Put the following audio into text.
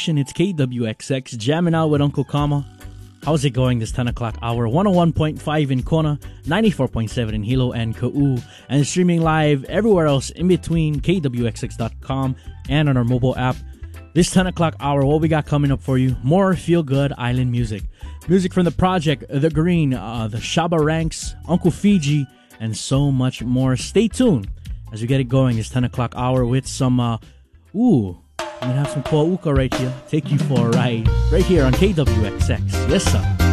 Nation. It's KWXX, jamming out with Uncle Kama. How's it going this 10 o'clock hour? 101.5 in Kona, 94.7 in Hilo and Ka'u, and streaming live everywhere else in between, kwxx.com and on our mobile app. This 10 o'clock hour, what we got coming up for you? More feel-good island music. Music from The Project, The Green, the Shaba Ranks, Uncle Fiji, and so much more. Stay tuned as we get it going this 10 o'clock hour with some, I'm going to have some Kuauka right here. Take you for a ride right here on KWXX. Yes, sir.